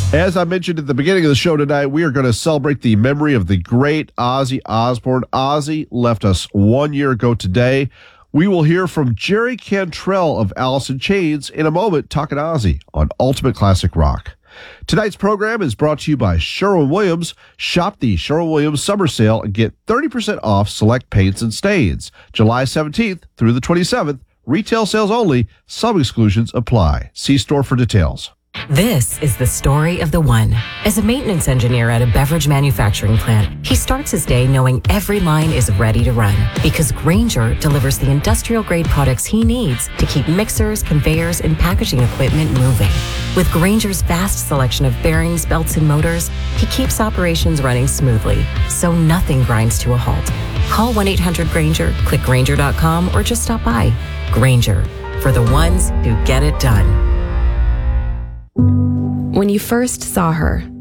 As I mentioned at the beginning of the show tonight, we are going to celebrate the memory of the great Ozzy Osbourne. Ozzy left us 1 year ago today. We will hear from Jerry Cantrell of Alice in Chains in a moment, talking Ozzy on Ultimate Classic Rock. Tonight's program is brought to you by Sherwin-Williams. Shop the Sherwin-Williams summer sale and get 30% off select paints and stains. July 17th through the 27th. Retail sales only. Some exclusions apply. See store for details. This is the story of the one. As a maintenance engineer at a beverage manufacturing plant, he starts his day knowing every line is ready to run because Grainger delivers the industrial-grade products he needs to keep mixers, conveyors, and packaging equipment moving. With Grainger's vast selection of bearings, belts, and motors, he keeps operations running smoothly, so nothing grinds to a halt. Call 1-800-GRAINGER, click Grainger.com, or just stop by. Grainger, for the ones who get it done. When you first saw her,